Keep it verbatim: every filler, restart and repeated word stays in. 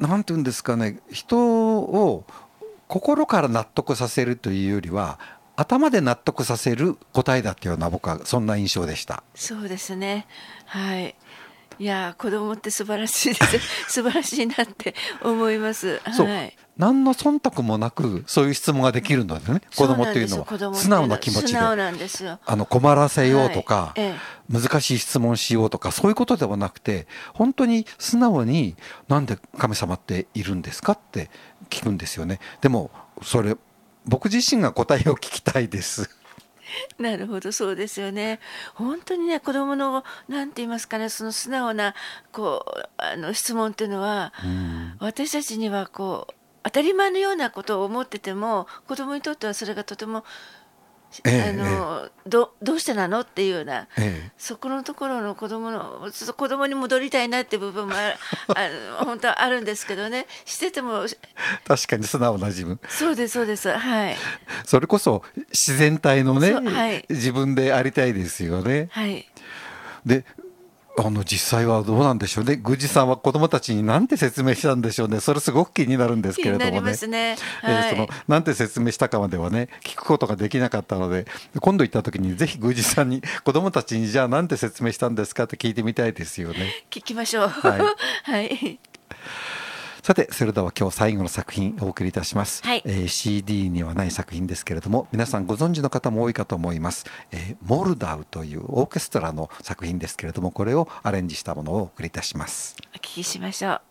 なんていうんですかね、人を心から納得させるというよりは頭で納得させる答えだっていうような、僕はそんな印象でした。 そうですね。はい。いや、子供って素晴らしいです。素晴らしいなって思います。 そう、 はい。 何の忖度もなくそういう質問ができるのでね、子そうなんですよ。 供っていうのは子供っ素直なていうのは気持ちで、 素直なんですよ。 あの困らせようはい。 とかええ。 難しい質問しようとかそういうことではなくて、本当に素直に「なんで神様っているんですか?」って聞くんですよね。でもそれ、僕自身が答えを聞きたいです。 なるほど、そうですよね。本当にね、子供のなんて言いますかね、その素直なこう、あの、質問っていうのは、 うん、 私たちにはこう、当たり前のようなことを思ってても、子供にとってはそれがとても、しえあえの、どどうしてなのっていうような、 ええええそこのところの子供のちょっと子供に戻りたいなっていう部分もああの、本当はあるんですけどね。してても確かに素直な自分、 そうですそうです。はい。 それこそ自然体のそう、 ねはい。 自分でありたいですよね。 はい。 で、あの実際はどうなんでしょうね。宮司さんは子どもたちに何て説明したんでしょうね。それすごく気になるんです気になりまけれどもね。 すね。 えーそのはい。 何て説明したかまではね聞くことができなかったので、今度行った時にぜひ宮司さんに子どもたちにじゃあ何て説明したんですかって聞いてみたいですよね。 聞きましょう。 はい。 はい。 さて、それでは今日最後の作品お送りいたします、 はい。 えー シーディー にはない作品ですけれども、皆さんご存知の方も多いかと思います、えーモルダウというオーケストラの作品ですけれども、これをアレンジしたものをお送りいたします。 お聞きしましょう。